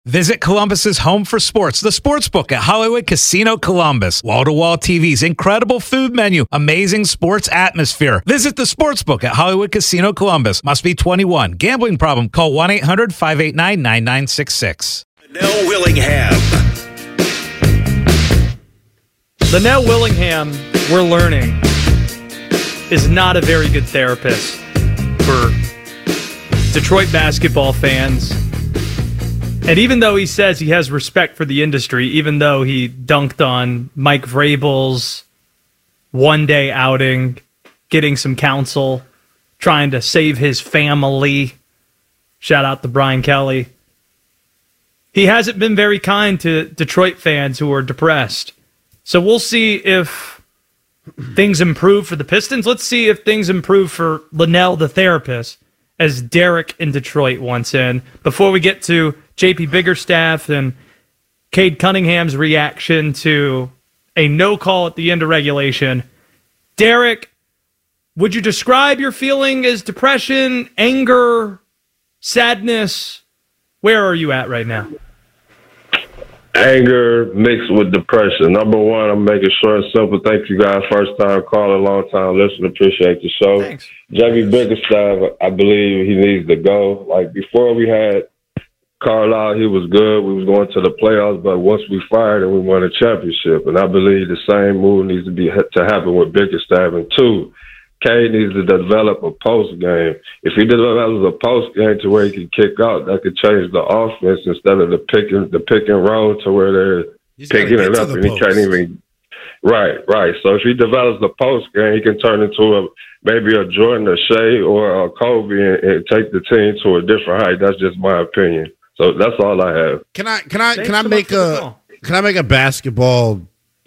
Visit Columbus's home for sports, the Sportsbook at Hollywood Casino Columbus. Wall-to-wall TVs, incredible food menu, amazing sports atmosphere. Visit the Sportsbook at Hollywood Casino Columbus. Must be 21. Gambling problem? Call 1-800-589-9966. Linnell Willingham. Linnell Willingham, we're learning, is not a very good therapist for Detroit basketball fans. And even though he says he has respect for the industry, even though he dunked on Mike Vrabel's one-day outing, getting some counsel, trying to save his family, shout out to Brian Kelly, he hasn't been very kind to Detroit fans who are depressed. So we'll see if things improve for the Pistons. Let's see if things improve for Linnell, the therapist, as Derek in Detroit wants in. Before we get to JP Biggerstaff and Cade Cunningham's reaction to a no call at the end of regulation, Derek, would you describe your feeling as depression, anger, sadness? Where are you at right now? Anger mixed with depression. Number one, I'm making short and simple. Thank you guys. First time caller, long time listener. Appreciate the show. Thanks. JB Biggerstaff, I believe he needs to go. Like before we had Carlisle, he was good. We was going to the playoffs, but once we fired him, we won a championship. And I believe the same move needs to happen with Biggerstaff. And two, Cade needs to develop a post game. If he develops a post game to where he can kick out, that could change the offense instead of the pick and roll to where they're picking it up and he can't even. Right. So if he develops the post game, he can turn into maybe a Jordan, a Shea, or a Kobe and take the team to a different height. That's just my opinion. So that's all I have. Can I make a basketball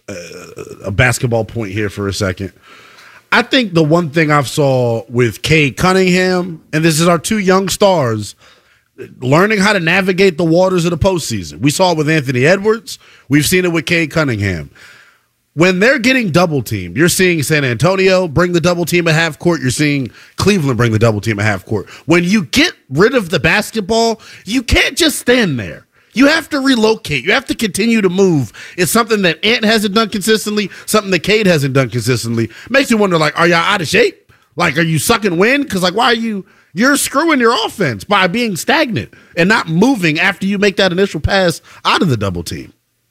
point here for a second? I think the one thing I've saw with Cade Cunningham, and this is our two young stars, learning how to navigate the waters of the postseason. We saw it with Anthony Edwards. We've seen it with Cade Cunningham. When they're getting double-teamed, you're seeing San Antonio bring the double team at half court. You're seeing Cleveland bring the double team at half court. When you get rid of the basketball, you can't just stand there. You have to relocate. You have to continue to move. It's something that Ant hasn't done consistently, something that Cade hasn't done consistently. Makes you wonder, like, are y'all out of shape? Like, are you sucking wind? Because, like, why are you're screwing your offense by being stagnant and not moving after you make that initial pass out of the double team.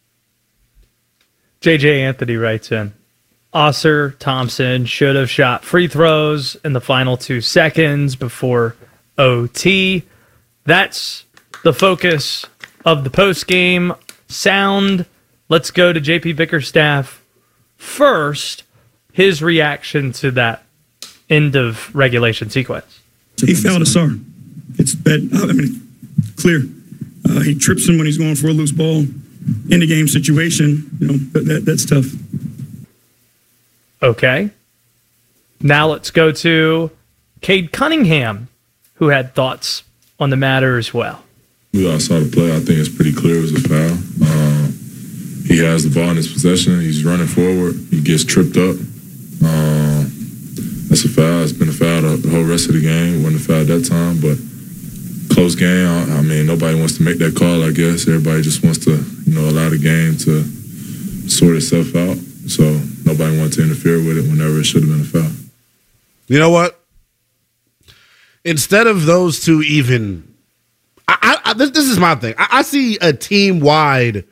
JJ Anthony writes in, Oscar Thompson should have shot free throws in the final 2 seconds before OT. That's the focus of the post-game sound. Let's go to JP Bickerstaff first. His reaction to that end of regulation sequence. So he fouled Asar. It's bad. I mean, clear. He trips him when he's going for a loose ball. In the game situation, you know, that's tough. Okay. Now let's go to Cade Cunningham, who had thoughts on the matter as well. We all saw the play. I think it's pretty clear it was a foul. He has the ball in his possession. He's running forward. He gets tripped up. That's a foul. It's been a foul the whole rest of the game. It wasn't a foul at that time, but close game. I mean, nobody wants to make that call, I guess. Everybody just wants to, allow the game to sort itself out. So nobody wants to interfere with it whenever it should have been a foul. You know what? Instead of those two even... this is my thing. I see a team-wide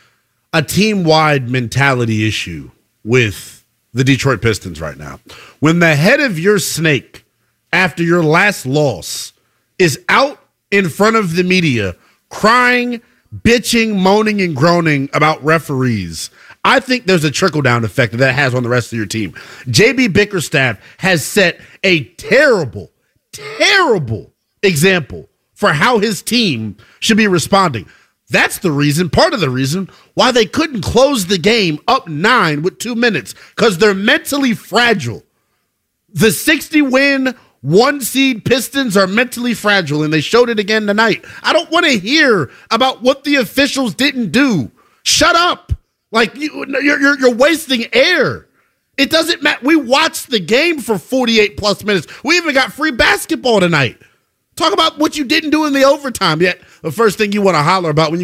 mentality issue with the Detroit Pistons right now. When the head of your snake after your last loss is out in front of the media crying, bitching, moaning, and groaning about referees, I think there's a trickle-down effect that has on the rest of your team. JB Bickerstaff has set a terrible, terrible example for how his team should be responding. That's the reason, part of the reason, why they couldn't close the game up 9 with 2 minutes, because they're mentally fragile. The 60-win, 1-seed Pistons are mentally fragile, and they showed it again tonight. I don't want to hear about what the officials didn't do. Shut up. Like, you're wasting air. It doesn't matter. We watched the game for 48-plus minutes. We even got free basketball tonight. Talk about what you didn't do in the overtime. Yet the first thing you want to holler about when you